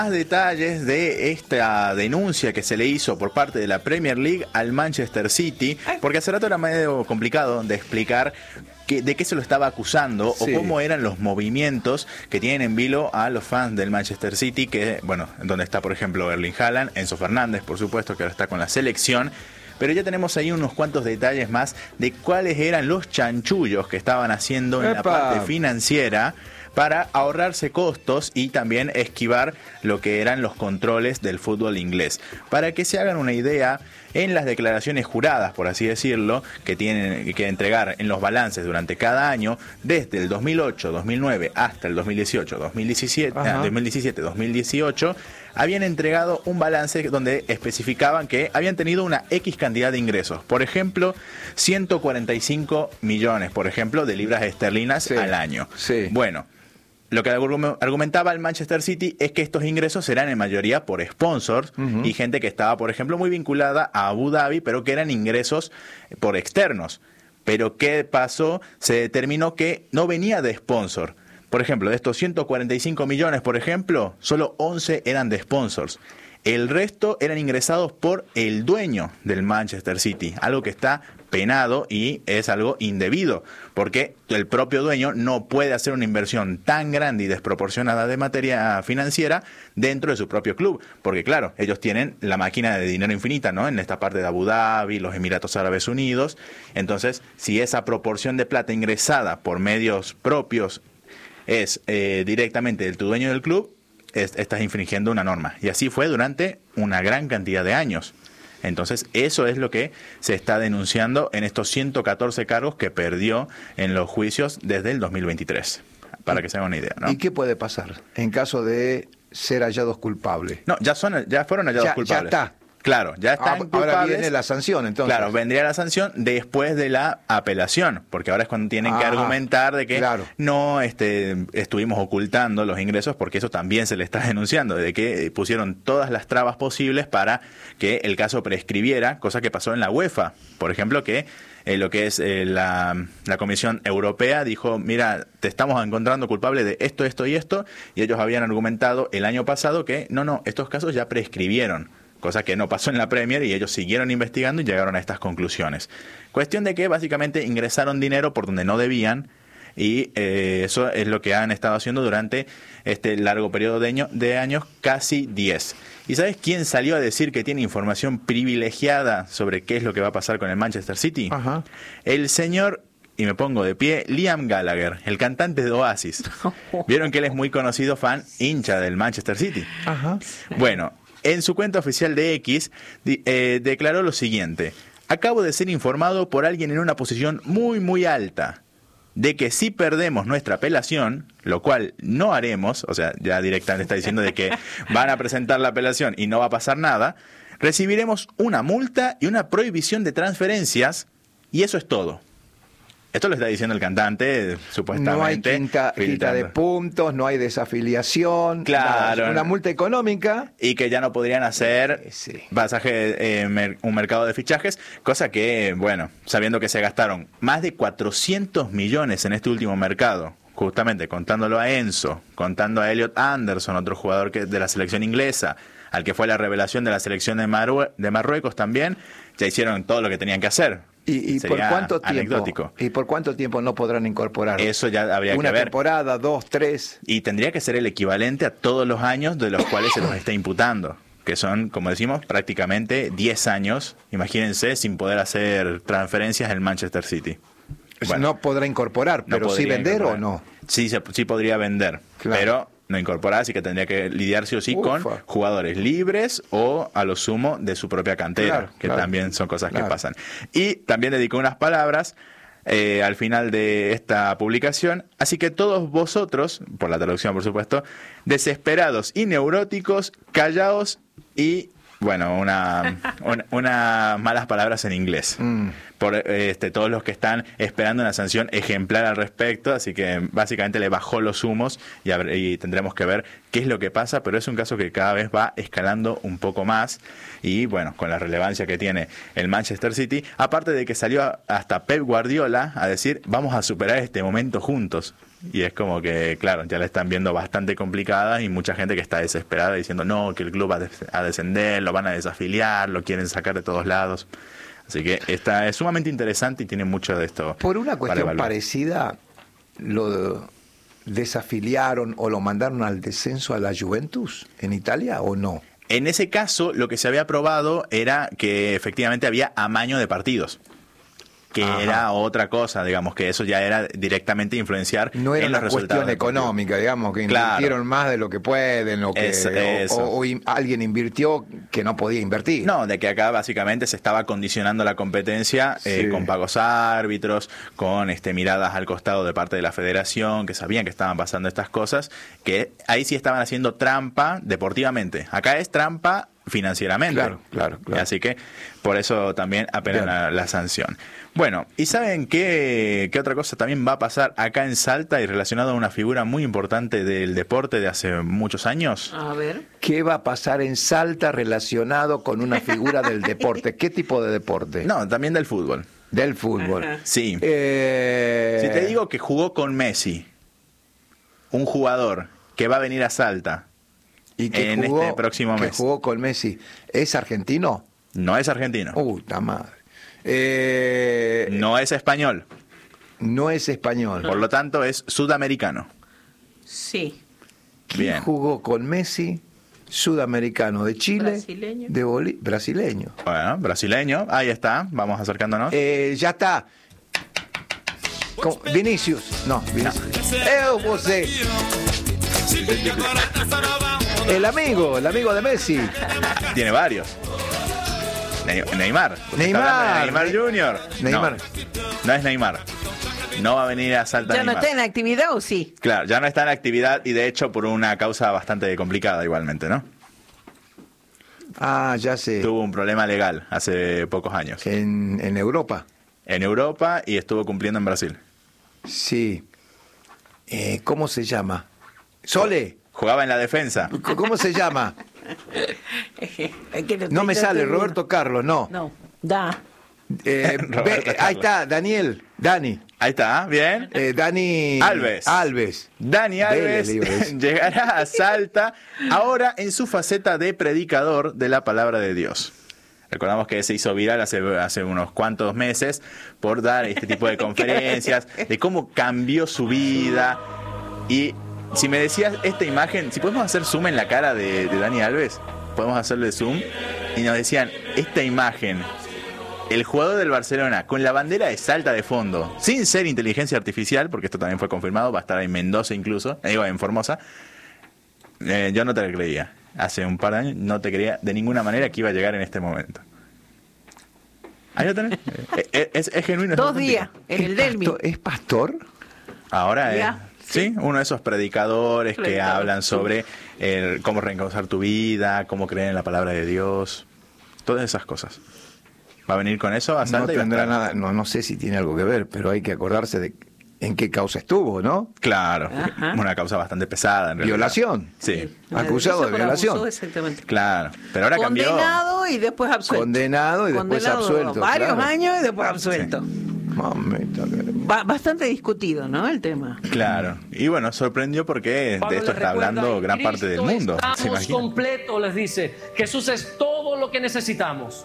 Más detalles de esta denuncia que se le hizo por parte de la Premier League al Manchester City, porque hace rato era medio complicado de explicar de qué se lo estaba acusando, sí, o cómo eran los movimientos que tienen en vilo a los fans del Manchester City, que, bueno, donde está, por ejemplo, Erling Haaland, Enzo Fernández, por supuesto, que ahora está con la selección. Pero ya tenemos ahí unos cuantos detalles más de cuáles eran los chanchullos que estaban haciendo en la parte financiera para ahorrarse costos y también esquivar lo que eran los controles del fútbol inglés. Para que se hagan una idea, en las declaraciones juradas, por así decirlo, que tienen que entregar en los balances durante cada año, desde el 2008, 2009 hasta el 2018, 2017, 2018, habían entregado un balance donde especificaban que habían tenido una X cantidad de ingresos. Por ejemplo, 145 millones, por ejemplo, de libras esterlinas al año. Sí. Bueno, lo que argumentaba el Manchester City es que estos ingresos eran en mayoría por sponsors y gente que estaba, por ejemplo, muy vinculada a Abu Dhabi, pero que eran ingresos por externos. Pero ¿qué pasó? Se determinó que no venía de sponsor. Por ejemplo, de estos 145 millones, por ejemplo, solo 11 eran de sponsors. El resto eran ingresados por el dueño del Manchester City, algo que está penado y es algo indebido, porque el propio dueño no puede hacer una inversión tan grande y desproporcionada de materia financiera dentro de su propio club, porque claro, ellos tienen la máquina de dinero infinita, ¿no? En esta parte de Abu Dhabi, los Emiratos Árabes Unidos. Entonces, si esa proporción de plata ingresada por medios propios es directamente de tu dueño del club, estás infringiendo una norma. Y así fue durante una gran cantidad de años. Entonces, eso es lo que se está denunciando en estos 114 cargos que perdió en los juicios desde el 2023, para que se hagan una idea, ¿no? ¿Y qué puede pasar en caso de ser hallados culpables? No, ya fueron hallados culpables. Ya está. Claro, ya están culpables. Ahora viene la sanción, entonces. Claro, vendría la sanción después de la apelación, porque ahora es cuando tienen que argumentar de que no estuvimos ocultando los ingresos, porque eso también se le está denunciando, de que pusieron todas las trabas posibles para que el caso prescribiera, cosa que pasó en la UEFA, por ejemplo, que lo que es la Comisión Europea dijo, mira, te estamos encontrando culpable de esto, esto y esto, y ellos habían argumentado el año pasado que no, estos casos ya prescribieron, cosa que no pasó en la Premier y ellos siguieron investigando y llegaron a estas conclusiones. Cuestión de que básicamente ingresaron dinero por donde no debían y eso es lo que han estado haciendo durante este largo periodo de años, casi 10. ¿Y sabes quién salió a decir que tiene información privilegiada sobre qué es lo que va a pasar con el Manchester City? Ajá. El señor, y me pongo de pie, Liam Gallagher, el cantante de Oasis. Vieron que él es muy conocido fan, hincha del Manchester City. Ajá. Bueno, en su cuenta oficial de X declaró lo siguiente: acabo de ser informado por alguien en una posición muy muy alta de que si perdemos nuestra apelación, lo cual no haremos, o sea, ya directamente está diciendo de que van a presentar la apelación y no va a pasar nada, recibiremos una multa y una prohibición de transferencias y eso es todo. Esto lo está diciendo el cantante, supuestamente. No hay quita de puntos, no hay desafiliación. Claro. Una multa económica. Y que ya no podrían hacer un mercado de fichajes, cosa que, bueno, sabiendo que se gastaron más de 400 millones en este último mercado, justamente contándolo a Enzo, contando a Elliot Anderson, otro jugador de la selección inglesa, al que fue la revelación de la selección de Marruecos también, ya hicieron todo lo que tenían que hacer. ¿Y por cuánto tiempo? Anecdótico. ¿Y por cuánto tiempo no podrán incorporar? Eso ya habría que ver. ¿Una temporada, 2, 3? Y tendría que ser el equivalente a todos los años de los cuales se los está imputando, que son, como decimos, prácticamente 10 años, imagínense, sin poder hacer transferencias en Manchester City. Bueno, no podrá incorporar, pero sí vender o no. Sí podría vender, claro, pero no incorporar, así que tendría que lidiar sí o sí con jugadores libres o a lo sumo de su propia cantera, que también son cosas que pasan. Y también dedicó unas palabras al final de esta publicación: así que todos vosotros, por la traducción por supuesto, desesperados y neuróticos, callaos y... Bueno, una malas palabras en inglés. por todos los que están esperando una sanción ejemplar al respecto, así que básicamente le bajó los humos y tendremos que ver qué es lo que pasa, pero es un caso que cada vez va escalando un poco más y bueno, con la relevancia que tiene el Manchester City, aparte de que salió hasta Pep Guardiola a decir vamos a superar este momento juntos. Y es como que, claro, ya la están viendo bastante complicada y mucha gente que está desesperada diciendo no, que el club va a descender, lo van a desafiliar, lo quieren sacar de todos lados. Así que esta es sumamente interesante y tiene mucho de esto. Por una cuestión parecida, ¿lo desafiliaron o lo mandaron al descenso a la Juventus en Italia o no? En ese caso, lo que se había probado era que efectivamente había amaño de partidos. Que era otra cosa, digamos, que eso ya era directamente influenciar no era en los una resultados cuestión económica, digamos, que invirtieron más de lo que pueden o que alguien invirtió que no podía invertir. No, de que acá básicamente se estaba condicionando la competencia con pagos a árbitros, con miradas al costado de parte de la federación, que sabían que estaban pasando estas cosas, que ahí sí estaban haciendo trampa deportivamente. Acá es trampa financieramente. Claro. Así que por eso también apelan la sanción. Bueno, ¿y saben qué otra cosa también va a pasar acá en Salta y relacionado a una figura muy importante del deporte de hace muchos años? A ver. ¿Qué va a pasar en Salta relacionado con una figura del deporte? ¿Qué tipo de deporte? No, también del fútbol. Del fútbol. Sí. Si te digo que jugó con Messi, un jugador que va a venir a Salta en este próximo mes. Que jugó con Messi. ¿Es argentino? No es argentino. ¡Ta madre! No es español. No es español. Por lo tanto, es sudamericano. Sí. ¿Quién jugó con Messi? Sudamericano, de Chile, brasileño. De Bolivia, brasileño. Bueno, brasileño, ahí está, vamos acercándonos. Ya está. Vinicius. No, Vinicius. José. El amigo de Messi. Tiene varios. Neymar. Neymar Junior. Neymar. No es Neymar. No va a venir a Salta. ¿Ya Neymar. no está en actividad o sí? Claro, ya no está en actividad y de hecho por una causa bastante complicada igualmente, ¿no? Ya sé. Tuvo un problema legal hace pocos años. En Europa. En Europa y estuvo cumpliendo en Brasil. Sí. ¿Cómo se llama? Sole. Jugaba en la defensa. ¿Cómo se llama? No me sale, Roberto Carlos, no. No, ahí está, Dani. Ahí está, bien. Dani Alves. Dani Alves llegará a Salta ahora en su faceta de predicador de la palabra de Dios. Recordamos que se hizo viral hace unos cuantos meses por dar este tipo de conferencias, de cómo cambió su vida. Y si me decías esta imagen, si podemos hacer zoom en la cara de Dani Alves, podemos hacerle zoom, y nos decían, esta imagen, el jugador del Barcelona con la bandera de Salta de fondo, sin ser inteligencia artificial, porque esto también fue confirmado, va a estar en Mendoza incluso, en Formosa, yo no te lo creía. Hace un par de años no te creía de ninguna manera que iba a llegar en este momento. Ahí lo tenés. Es genuino. 2 días en el Delmi. ¿Es pastor? Ahora es. Sí, uno de esos predicadores que hablan sobre cómo reencauzar tu vida, cómo creer en la palabra de Dios, todas esas cosas. Va a venir con eso a Salta. No tendrá nada, no sé si tiene algo que ver, pero hay que acordarse de en qué causa estuvo, ¿no? Claro, una causa bastante pesada en realidad. Violación. Sí. Acusado de violación. Abuso, exactamente. Claro, pero ahora cambió. Condenado y después absuelto. Condenado y después absuelto. Varios años y después absuelto. Sí. Bastante discutido, ¿no? El tema. Claro. Y bueno, sorprendió porque de esto está hablando gran parte del mundo. Estamos completos, les dice. Jesús es todo lo que necesitamos.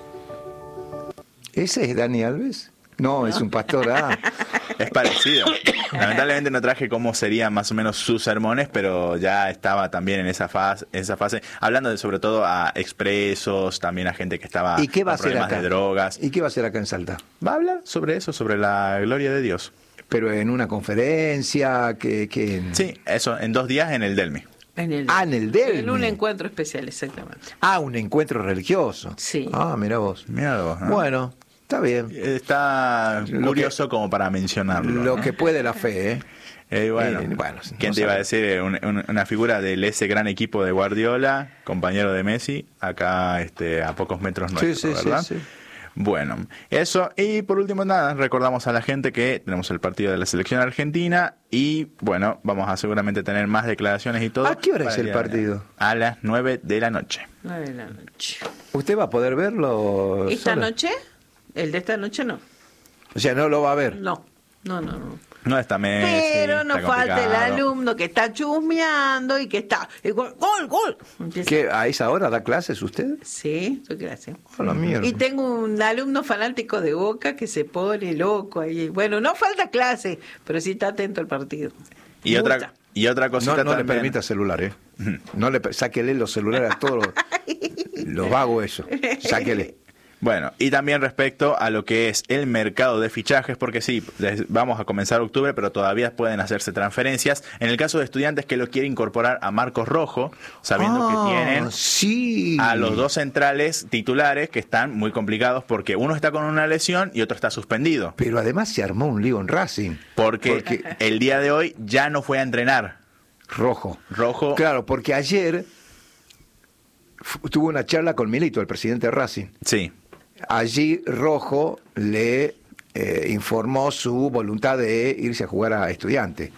¿Ese es Dani Alves? No, es un pastor. Es parecido. Lamentablemente no traje cómo serían más o menos sus sermones, pero ya estaba también en esa fase hablando sobre todo a expresos, también a gente que estaba con problemas de drogas. ¿Y qué va a hacer acá en Salta? Va a hablar sobre eso, sobre la gloria de Dios. Pero en una conferencia Sí, eso, en 2 días en el Delmi. En el Delmi. En un encuentro especial, exactamente. Un encuentro religioso. Sí. Mira vos. ¿No? Bueno, está bien. Está curioso como para mencionarlo. Lo que puede la fe, bueno, ¿quién te iba a decir? Una figura ese gran equipo de Guardiola, compañero de Messi, acá a pocos metros nuestros, ¿verdad? Sí. Bueno, eso. Y por último, nada, recordamos a la gente que tenemos el partido de la selección argentina y, bueno, vamos a seguramente tener más declaraciones y todo. ¿A qué hora para es el día de partido? mañana. A las 9 de la noche. 9 de la noche. ¿Usted va a poder verlo ¿Esta sola? noche? El de esta noche no. O sea, no lo va a ver. No. No está Messi, Pero nos está falta el complicado. alumno que está chusmeando y que está. ¡Gol! Empieza. ¿Qué, a esa hora da clases usted? Sí, soy gracias. A la mierda. Y tengo un alumno fanático de Boca que se pone loco ahí. Bueno, no falta clase, pero sí está atento al partido. Y Mucha. otra cosita No le también. permita celular, ¿eh? No le sáquele los celulares a todos los vagos eso. Sáquele. Bueno, y también respecto a lo que es el mercado de fichajes, porque sí, vamos a comenzar octubre, pero todavía pueden hacerse transferencias. En el caso de Estudiantes que lo quiere incorporar a Marcos Rojo, sabiendo que tienen sí. a los dos centrales titulares que están muy complicados porque uno está con una lesión y otro está suspendido. Pero además se armó un lío en Racing. Porque el día de hoy ya no fue a entrenar. Rojo. Claro, porque ayer tuvo una charla con Milito, el presidente de Racing. Sí. Allí Rojo le informó su voluntad de irse a jugar a Estudiantes.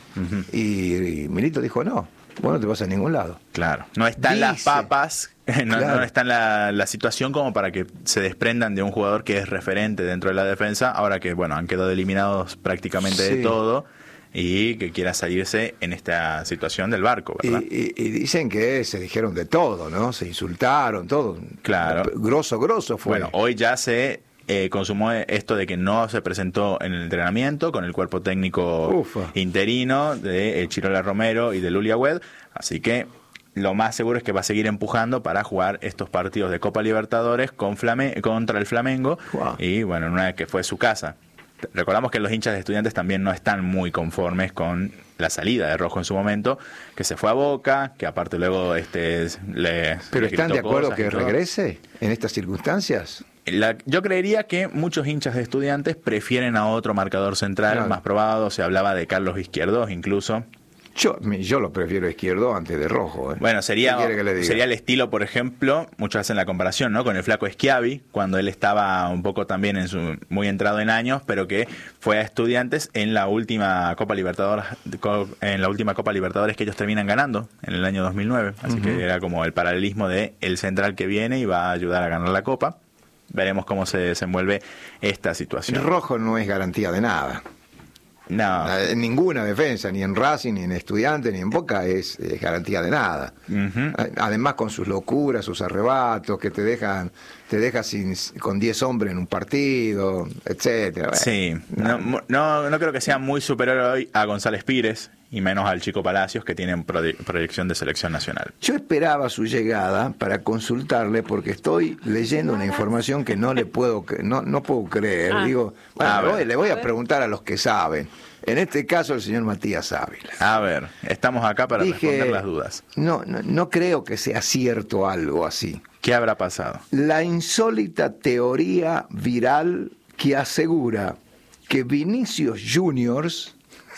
Y Milito dijo, no, vos no te vas a ningún lado. Claro, no están las papas, no está en la situación como para que se desprendan de un jugador que es referente dentro de la defensa, ahora que, bueno, han quedado eliminados prácticamente de todo y que quiera salirse en esta situación del barco, ¿verdad? Y dicen que se dijeron de todo, ¿no? Se insultaron, todo. Claro. Grosso fue. Bueno, hoy ya se consumó esto de que no se presentó en el entrenamiento con el cuerpo técnico interino de Chirola Romero y de Lulia Wed, así que lo más seguro es que va a seguir empujando para jugar estos partidos de Copa Libertadores contra el Flamengo y bueno, en una que fue su casa. Recordamos que los hinchas de Estudiantes también no están muy conformes con la salida de Rojo en su momento, que se fue a Boca, que aparte luego ¿Pero están de acuerdo que regrese en estas circunstancias? Yo creería que muchos hinchas de Estudiantes prefieren a otro marcador central más probado. Se hablaba de Carlos Izquierdos incluso. Yo lo prefiero Izquierdo antes de Rojo. Bueno, sería el estilo, por ejemplo, muchos hacen la comparación, ¿no? Con el flaco Schiavi, cuando él estaba un poco también muy entrado en años, pero que fue a Estudiantes en la última Copa Libertadores, que ellos terminan ganando en el año 2009. Así que era como el paralelismo de el central que viene y va a ayudar a ganar la Copa. Veremos cómo se desenvuelve esta situación. Rojo no es garantía de nada. No. En ninguna defensa, ni en Racing, ni en Estudiantes, ni en Boca es garantía de nada. Además con sus locuras, sus arrebatos, que te deja con 10 hombres en un partido, etcétera. Sí, no creo que sea muy superior hoy a González Pires y menos al Chico Palacios, que tienen proyección de selección nacional. Yo esperaba su llegada para consultarle, porque estoy leyendo una información que no puedo creer. Digo, le voy a preguntar a los que saben. En este caso, el señor Matías Ávila. A ver, estamos acá para responder las dudas. No creo que sea cierto algo así. ¿Qué habrá pasado? La insólita teoría viral que asegura que Vinicius Juniors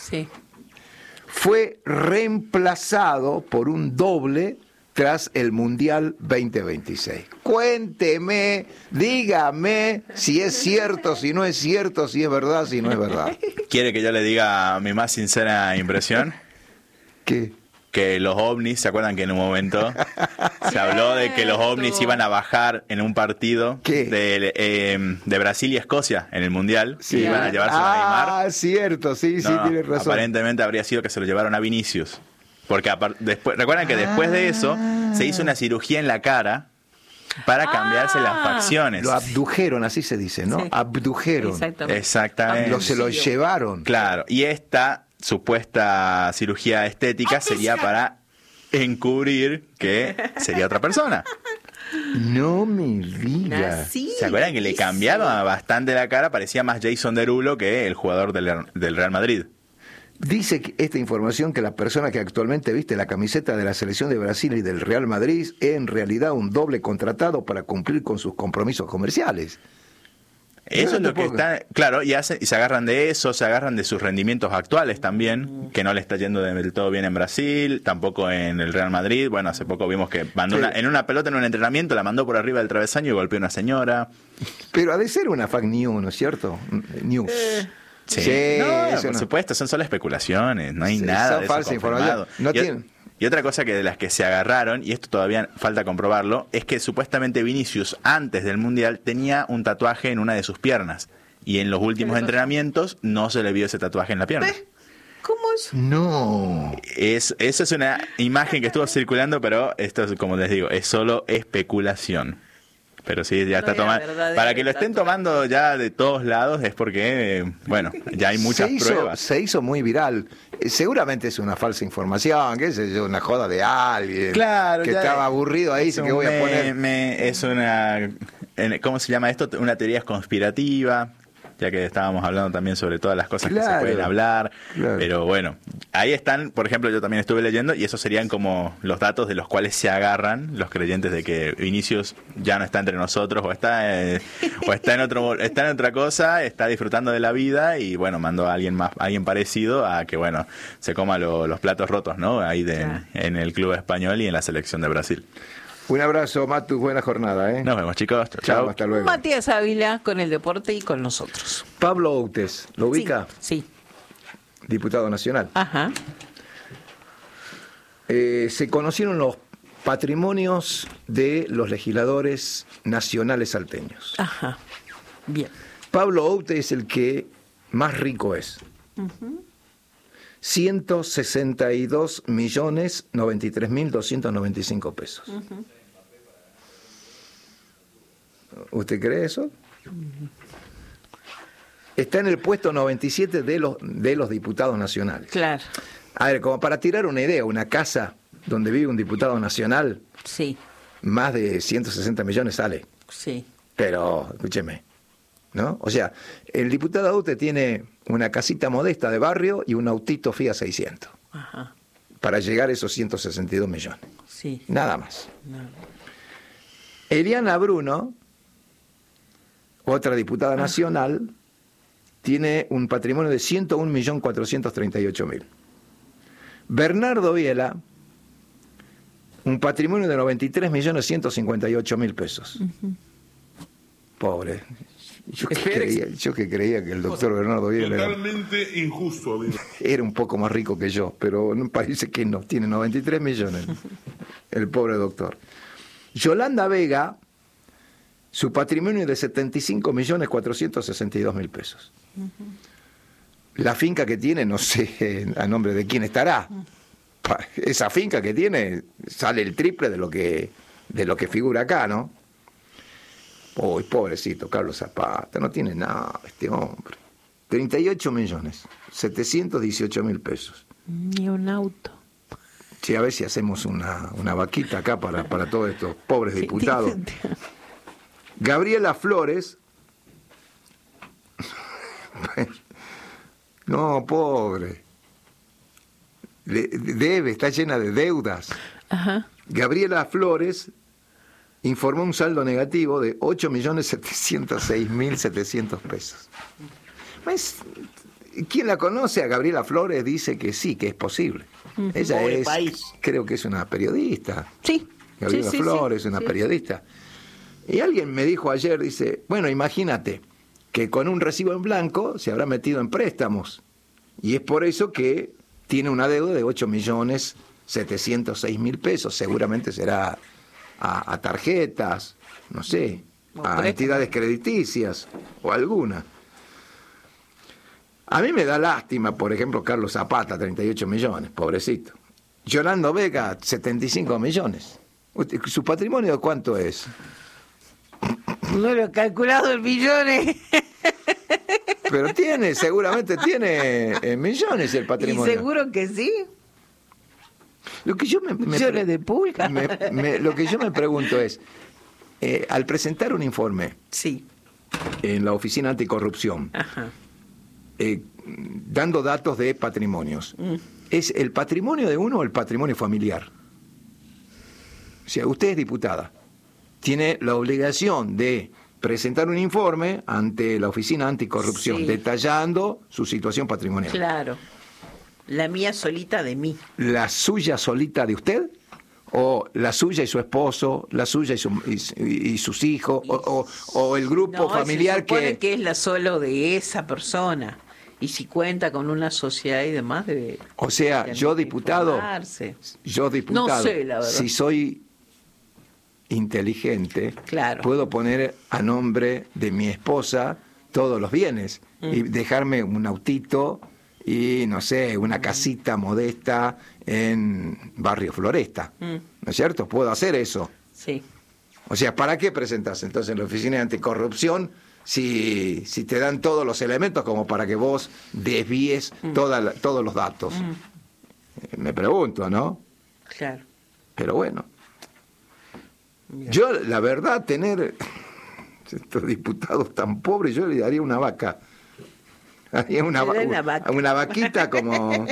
fue reemplazado por un doble tras el Mundial 2026. Cuénteme, dígame si es cierto, si no es cierto, si es verdad, si no es verdad. ¿Quiere que yo le diga mi más sincera impresión? ¿Qué? Que los ovnis, ¿se acuerdan que en un momento se habló de que los ovnis iban a bajar en un partido de Brasil y Escocia en el Mundial? Sí. Y iban a llevarse a Neymar. Cierto, sí, tienes razón. Aparentemente habría sido que se lo llevaron a Vinicius. Porque recuerdan que después de eso se hizo una cirugía en la cara para cambiarse las facciones. Lo abdujeron, así se dice, ¿no? Sí. Abdujeron. Exactamente. Se lo llevaron. Claro, y esta supuesta cirugía estética sería para encubrir que sería otra persona. No me digas. ¿Se acuerdan que le cambiaron bastante la cara? Parecía más Jason Derulo que el jugador del Real Madrid. Dice esta información que la persona que actualmente viste la camiseta de la selección de Brasil y del Real Madrid es en realidad un doble contratado para cumplir con sus compromisos comerciales. Eso es lo que está, claro, y se agarran de eso, se agarran de sus rendimientos actuales también, que no le está yendo del todo bien en Brasil, tampoco en el Real Madrid. Bueno, hace poco vimos que mandó en una pelota en un entrenamiento, la mandó por arriba del travesaño y golpeó a una señora. Pero ha de ser una fake news, ¿no es cierto? News. Sí, por supuesto, son solo especulaciones, no hay nada de eso falsa confirmado. información. Y otra cosa que de las que se agarraron, y esto todavía falta comprobarlo, es que supuestamente Vinicius antes del Mundial tenía un tatuaje en una de sus piernas. Y en los últimos entrenamientos no se le vio ese tatuaje en la pierna. ¿Cómo es? No. Eso es una imagen que estuvo circulando, pero esto, como les digo, es solo especulación. Pero sí, ya está tomando. Para que lo estén tomando ya de todos lados es porque, bueno, ya hay muchas pruebas. Se hizo muy viral. Seguramente es una falsa información, qué sé yo, una joda de alguien. Claro, que estaba aburrido ahí, dice que voy a poner. Es una. ¿Cómo se llama esto? Una teoría conspirativa. Ya que estábamos hablando también sobre todas las cosas que se pueden hablar. Claro. Pero bueno, ahí están, por ejemplo, yo también estuve leyendo y esos serían como los datos de los cuales se agarran los creyentes de que Vinicius ya no está entre nosotros o está en otra cosa, está disfrutando de la vida y bueno, mandó a alguien parecido a que bueno, se coma los platos rotos, ¿no? Ahí en el club español y en la selección de Brasil. Un abrazo, Matu, buena jornada, ¿eh? Nos vemos, chicos. Chao. Hasta luego. Matías Ávila con el deporte y con nosotros. Pablo Outes, ¿lo ubica? Sí. Diputado nacional. Ajá. Se conocieron los patrimonios de los legisladores nacionales salteños. Ajá. Bien. Pablo Outes es el que más rico es. 162.093.295 pesos. ¿Usted cree eso? Está en el puesto 97 de los diputados nacionales. Claro. A ver, como para tirar una idea, una casa donde vive un diputado nacional, sí, más de 160 millones sale. Sí. Pero, escúcheme, ¿no? O sea, el diputado Aute tiene una casita modesta de barrio y un autito Fiat 600. Ajá. Para llegar a esos 162 millones. Sí. Nada más. No. Eliana Bruno, otra diputada nacional, tiene un patrimonio de 101.438.000. Bernardo Viela, un patrimonio de 93.158.000 pesos. Pobre. Yo que creía que el doctor Bernardo Viela totalmente injusto, amigo. Era un poco más rico que yo, pero parece que no, tiene 93 millones el pobre doctor. Yolanda Vega, su patrimonio es de 75.462.000 pesos. La finca que tiene, no sé a nombre de quién estará. Esa finca que tiene sale el triple de lo que figura acá, ¿no? Uy, pobrecito Carlos Zapata, no tiene nada este hombre. 38.718.000 pesos. Ni un auto. Sí, a ver si hacemos una vaquita acá para todos estos pobres diputados. Gabriela Flores. No, pobre. Está llena de deudas. Ajá. Gabriela Flores informó un saldo negativo de 8.706.700 pesos. Quien la conoce a Gabriela Flores dice que sí, que es posible. Ella es, creo que es una periodista. Sí. Gabriela Flores, una periodista. Y alguien me dijo ayer, dice, bueno, imagínate que con un recibo en blanco se habrá metido en préstamos. Y es por eso que tiene una deuda de 8.706.000 pesos. Seguramente será a tarjetas, no sé, a entidades crediticias o alguna. A mí me da lástima, por ejemplo, Carlos Zapata, 38 millones, pobrecito. Yolanda Vega, 75 millones. ¿Su patrimonio cuánto es? No lo he calculado en millones. Pero seguramente tiene millones el patrimonio. Y seguro que sí. Lo que yo millones de pulgas. Lo que yo me pregunto es, al presentar un informe en la Oficina Anticorrupción, dando datos de patrimonios, ¿es el patrimonio de uno o el patrimonio familiar? O sea, usted es diputada, tiene la obligación de presentar un informe ante la Oficina Anticorrupción, Sí. detallando su situación patrimonial. Claro. La mía solita de mí. ¿La suya solita de usted? ¿O la suya y su esposo, la suya y sus hijos? ¿O el grupo No, familiar se supone que es la solo de esa persona. Y si cuenta con una sociedad y demás, debe. O sea, tener yo que diputado, informarse. no sé, la verdad. si soy inteligente, Claro. puedo poner a nombre de mi esposa todos los bienes y dejarme un autito y, no sé, una casita modesta en Barrio Floresta. ¿No es cierto? Puedo hacer eso. Sí. O sea, ¿para qué presentas entonces en la Oficina de Anticorrupción si te dan todos los elementos como para que vos desvíes todos los datos? Me pregunto, ¿no? Claro. Pero bueno. Yo, la verdad, tener estos diputados tan pobres, yo le daría una vaca. Haría una vaquita como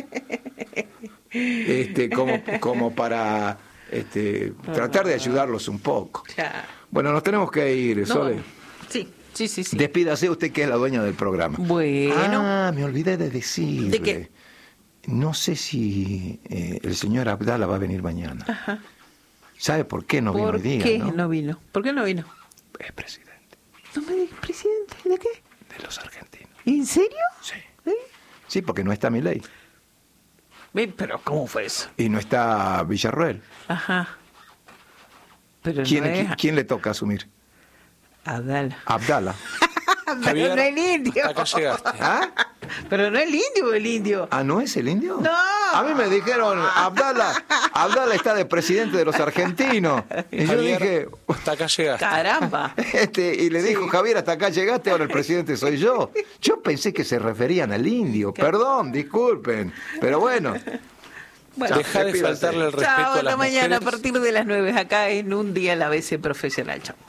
como para tratar de ayudarlos un poco. Claro. Bueno, nos tenemos que ir, Sole. Sí. Despídase usted, que es la dueña del programa. Bueno. Me olvidé de decirle. ¿De qué? No sé si el señor Abdala va a venir mañana. Ajá. ¿Sabe por qué no vino hoy día? ¿Por qué no vino? ¿Por qué no vino? Es presidente No me digas, presidente. ¿De qué? de los argentinos. ¿En serio? Sí. ¿Eh? Sí, porque no está Milei. Pero ¿cómo fue eso? Y no está Villarroel. Ajá. Pero ¿Quién le toca asumir? Abdala. Abdala. Pero no el indio. Acá llegaste. ¿Ah? Pero no el indio. ¿Ah, no es el indio? No. A mí me dijeron, Abdala está de presidente de los argentinos. Y yo Javier, dije, hasta acá llegaste. Caramba. y le dijo, Javier, hasta acá llegaste, ahora el presidente soy yo. Yo pensé que se referían al indio. Perdón, disculpen. Pero bueno. Bueno, Deja de despídase. faltarle el respeto chao, a las hasta mañana a mujeres. partir de las 9 acá en Un Día a la ABC Profesional. Chao.